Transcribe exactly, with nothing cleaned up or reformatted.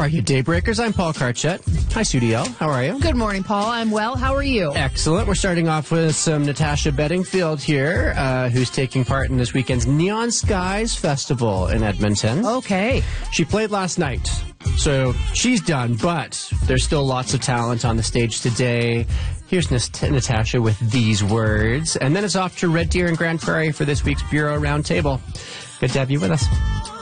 are you, Daybreakers? I'm Paul Karchet. Hi, Studio. How are you? Good morning, Paul. I'm well. How are you? Excellent. We're starting off with some Natasha Bedingfield here, uh, who's taking part in this weekend's Neon Skies Festival in Edmonton. Okay. She played last night, so she's done, but there's still lots of talent on the stage today. Here's Nat- Natasha with these words, and then it's off to Red Deer and Grand Prairie for this week's Bureau Roundtable. Good to have you with us.